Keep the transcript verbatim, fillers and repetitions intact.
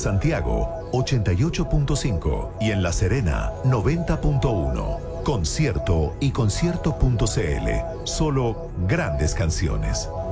Santiago ochenta y ocho punto cinco y en La Serena noventa punto uno. Concierto y concierto punto cl. Solo grandes canciones.